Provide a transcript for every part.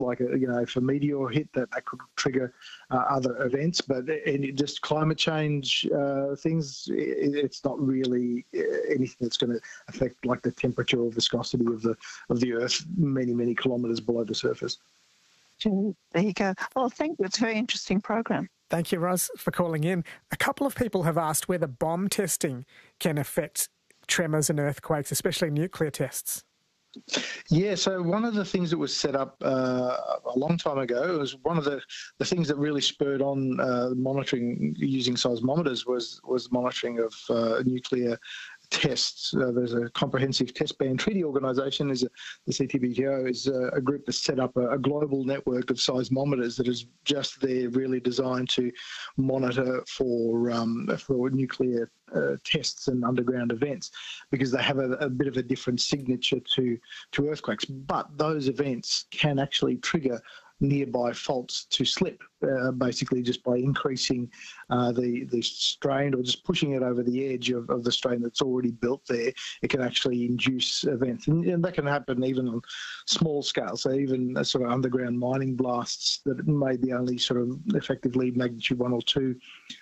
like if a meteor hit, that could trigger other events. But just climate change things, it's not really anything that's going to affect like the temperature or viscosity of the Earth many kilometres below the surface. There you go. Oh, thank you. It's a very interesting program. Thank you, Ros, for calling in. A couple of people have asked whether bomb testing can affect tremors and earthquakes, especially nuclear tests. Yeah, so one of the things that was set up a long time ago was one of the things that really spurred on monitoring using seismometers was monitoring of nuclear tests. There's a comprehensive test ban treaty organisation, the CTBTO, is a group that set up a global network of seismometers that is just there really designed to monitor for nuclear tests and underground events, because they have a bit of a different signature to earthquakes. But those events can actually trigger nearby faults to slip, basically just by increasing the strain or just pushing it over the edge of the strain that's already built there. It can actually induce events, and that can happen even on small scale. So even sort of underground mining blasts that may be only sort of effectively magnitude 1 or 2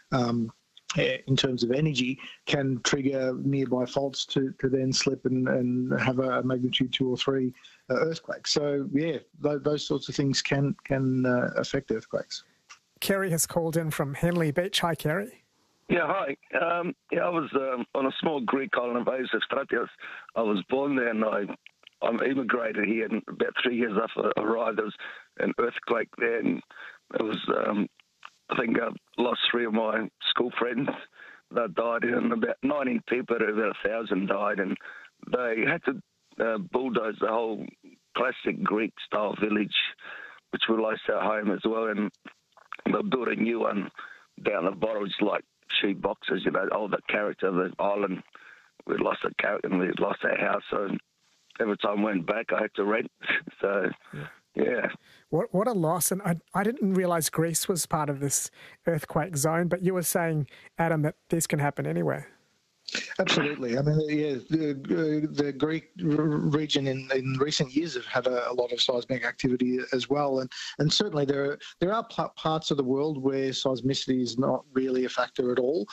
in terms of energy can trigger nearby faults to then slip and have a magnitude 2 or 3 earthquake. So yeah, those sorts of things can affect earthquakes. Kerry has called in from Henley Beach. Hi, Kerry. Yeah, hi. I was on a small Greek island of Stratos. I was born there, and I immigrated here. And about 3 years after I arrived, there was an earthquake there, and it was I think I lost 3 of my school friends that died, and about 90 people, about 1,000 died, and they had to bulldoze the whole classic Greek-style village, which we lost our home as well, and they built a new one down the bottom, which is like sheep boxes, all the character of the island. We lost a character and we lost our house, so every time I went back, I had to rent. So, yeah. What a loss. And I didn't realise Greece was part of this earthquake zone, but you were saying, Adam, that this can happen anywhere. Absolutely. I mean, yeah, the Greek region in recent years have had a lot of seismic activity as well, and certainly there are parts of the world where seismicity is not really a factor at all,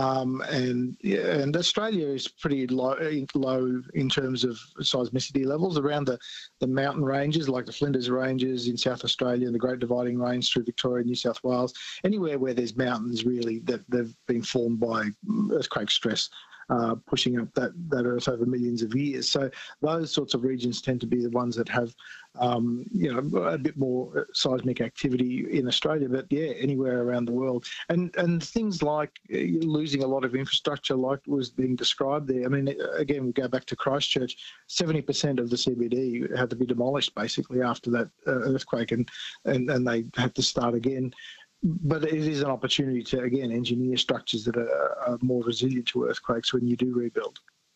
and Australia is pretty low in terms of seismicity levels around the mountain ranges like the Flinders Ranges in South Australia and the Great Dividing Range through Victoria, New South Wales. Anywhere where there's mountains, really, that they've been formed by earthquake stress. Pushing up that Earth over millions of years. So those sorts of regions tend to be the ones that have, a bit more seismic activity in Australia, but yeah, anywhere around the world. And things like losing a lot of infrastructure like was being described there. I mean, again, we go back to Christchurch, 70% of the CBD had to be demolished basically after that earthquake, and they had to start again. But it is an opportunity to, again, engineer structures that are more resilient to earthquakes when you do rebuild.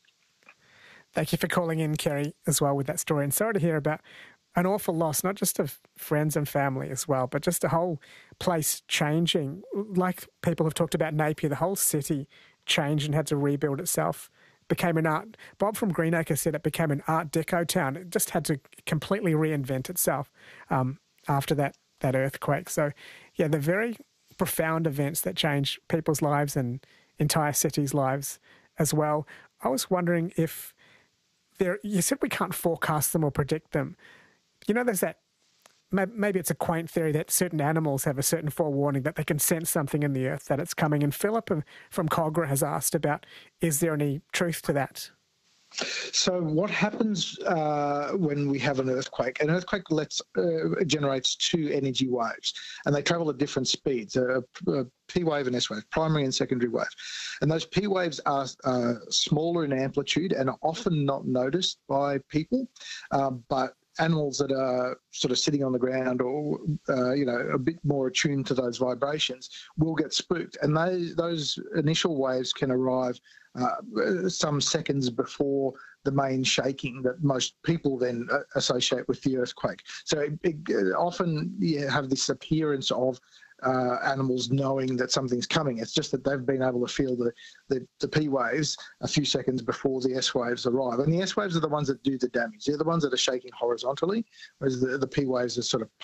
Thank you for calling in, Kerry, as well, with that story. And sorry to hear about an awful loss, not just of friends and family as well, but just a whole place changing. Like people have talked about Napier, the whole city changed and had to rebuild itself. Became an art. Bob from Greenacre said it became an Art Deco town. It just had to completely reinvent itself after that earthquake. So, yeah, they're very profound events that change people's lives and entire cities' lives as well. I was wondering if you said we can't forecast them or predict them. There's that, maybe it's a quaint theory that certain animals have a certain forewarning that they can sense something in the earth, that it's coming. And Philip from Cogra has asked about, is there any truth to that? So what happens when we have an earthquake? An earthquake generates 2 energy waves, and they travel at different speeds, a P wave and S wave, primary and secondary wave. And those P waves are smaller in amplitude and are often not noticed by people, but animals that are sort of sitting on the ground or, a bit more attuned to those vibrations will get spooked. And those initial waves can arrive some seconds before the main shaking that most people then associate with the earthquake. So it often you have this appearance of animals knowing that something's coming. It's just that they've been able to feel the P waves a few seconds before the S waves arrive. And the S waves are the ones that do the damage. They're the ones that are shaking horizontally, whereas the P waves are sort of